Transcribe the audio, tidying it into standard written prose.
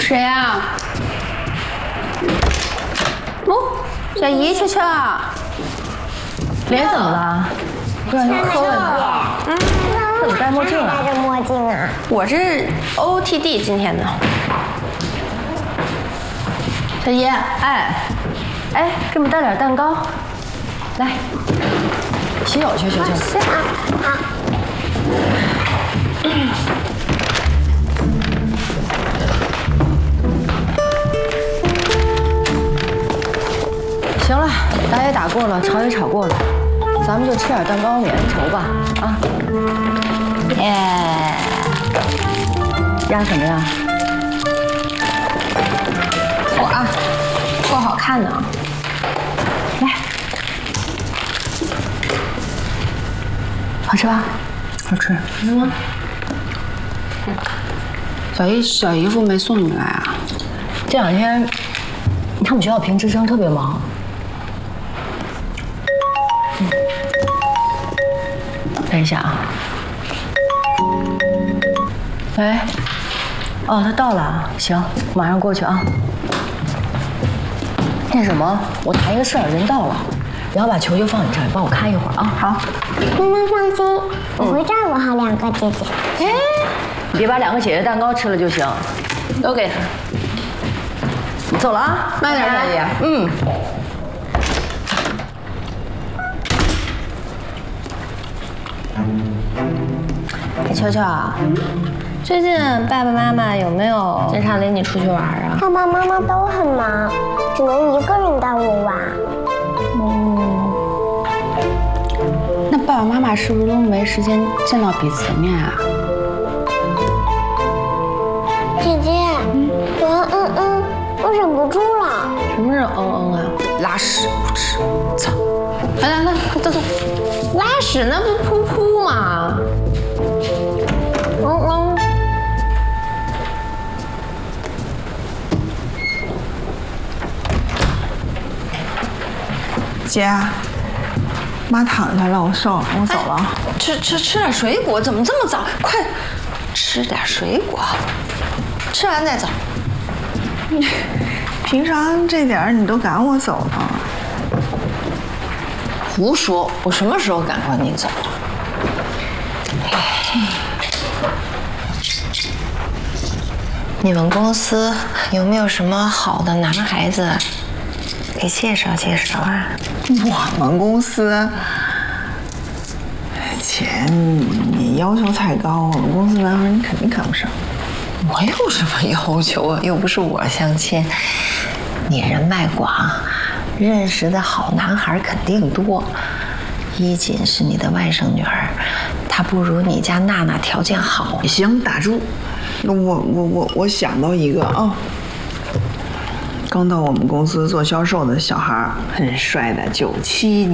谁呀？哦，小姨悄悄， 脸怎么了？不然又磕了。怎么戴墨镜啊？ 戴着墨镜啊？ 我是 OOTD 今天的。 小姨，哎，给我们带点蛋糕，来，洗手去， 是啊。 行了，打也打过了，吵也吵过了，咱们就吃点蛋糕免恩仇吧，啊！压什么呀？ 我啊，够好看的。来， 好吃吧？ 好吃。吃吗？小姨夫没送你来啊？ 这两天，你看我们学校评职称特别忙。等一下啊。喂，哦，他到了，行，马上过去啊。那什么，我谈一个事儿，人到了，然后把球就放你这儿，帮我看一会儿啊。好。 妈妈放心，我会照顾好两个姐姐。 哎，你别把两个姐姐蛋糕吃了就行，都给他。走了啊， 慢点，小姨。 嗯。 悄悄，最近爸爸妈妈有没有经常领你出去玩啊？ 爸爸妈妈都很忙，只能一个人带我玩。 那爸爸妈妈是不是都没时间见到彼此的面啊？ 姐姐，我要我忍不住了。 什么是啊？拉屎不吃，走，来，走，拉屎那不噗吗？ 姐，妈躺下了，我瘦了，我走了。 吃点水果，怎么这么早？快吃点水果，吃完再走。 平常这点儿你都赶我走呢？ 胡说！我什么时候赶过你走？你们公司有没有什么好的男孩子给介绍介绍啊？ 我们公司，姐，你要求太高，我们公司男孩你肯定看不上。 我有什么要求啊？又不是我相亲，你人脉广，认识的好男孩肯定多。衣锦是你的外甥女儿，她不如你家娜娜条件好。 行，打住。我想到一个啊，刚到我们公司做销售的小孩，很帅的，97。